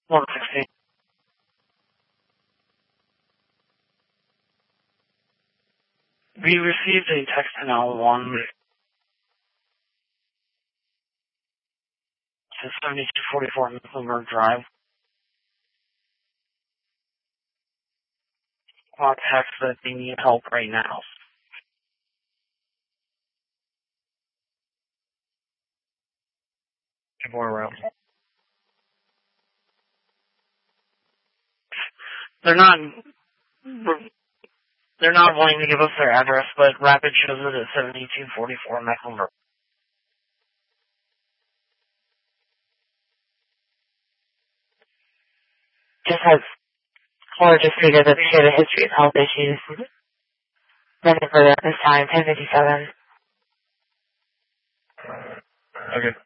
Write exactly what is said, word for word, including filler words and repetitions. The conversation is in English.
one sixteen. We received a text in L one to seventy-two forty-four Mecklenburg Drive. On text that they need help right now. People are around. They're not. They're not wanting to give us their address, but Rapid shows it at seventy-two forty-four Mecklenburg. Just has caller just stated that she had a history of health issues. Nothing further at this time. ten fifty-seven. Okay.